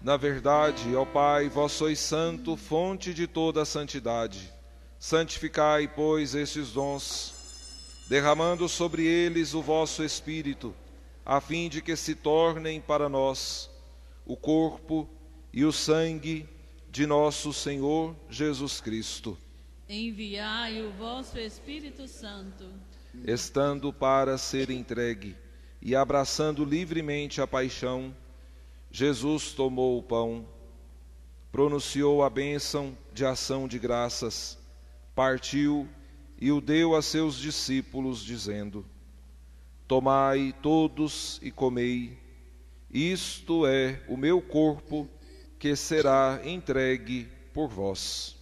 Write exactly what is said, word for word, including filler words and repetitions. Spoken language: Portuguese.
Na verdade, ó Pai, vós sois santo, fonte de toda a santidade. Santificai, pois, estes dons, derramando sobre eles o vosso Espírito, a fim de que se tornem para nós o corpo e o sangue de nosso Senhor Jesus Cristo. Enviai o vosso Espírito Santo, Estando para ser entregue e abraçando livremente a paixão, Jesus tomou o pão, pronunciou a bênção de ação de graças, partiu e o deu a seus discípulos, dizendo: Tomai todos e comei, isto é o meu corpo, que será entregue por vós.